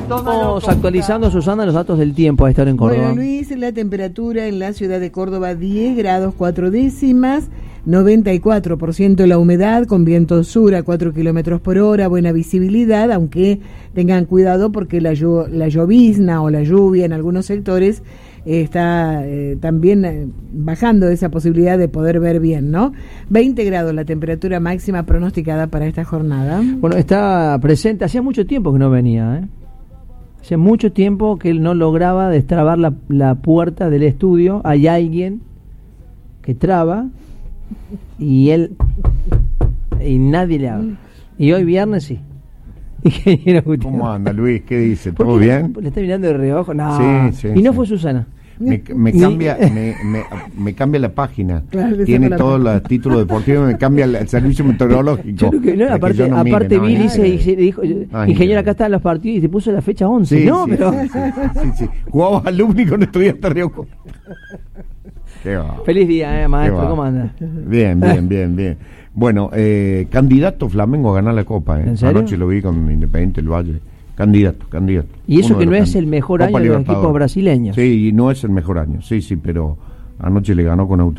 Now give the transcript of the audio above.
Estamos actualizando, Susana, los datos del tiempo a estar en Córdoba. Bueno, Luis, la temperatura en la ciudad de Córdoba 10 grados 4 décimas, 94% la humedad, con viento sur a 4 kilómetros por hora, buena visibilidad, aunque tengan cuidado porque la llovizna o la lluvia en algunos sectores está también bajando esa posibilidad de poder ver bien, ¿no? 20 grados la temperatura máxima pronosticada para esta jornada. Bueno, está presente, hacía mucho tiempo que no venía, ¿eh? Hace mucho tiempo que él no lograba destrabar la puerta del estudio. Hay alguien que traba y nadie le abre. Y hoy viernes sí. ¿Cómo anda, Luis? ¿Qué dice? ¿Todo bien? ¿Le está mirando de reojo? No. Sí, y no fue Susana. Me cambia la página. Claro, tiene todos los títulos deportivos, me cambia el servicio meteorológico. Yo creo que no, aparte Billy se dijo, ingeniero, acá están los partidos y te puso la fecha 11. Sí, no, sí, pero sí. Jugabas alumni con estudiantes Riojos. Feliz día, maestro, ¿cómo anda? Bien. Bueno, candidato Flamengo a ganar la Copa. ¿En serio? Anoche lo vi con Independiente del Valle. Candidato. Y eso que no es el mejor año de los equipos brasileños. Sí, no es el mejor año, sí, pero anoche le ganó con autoridad.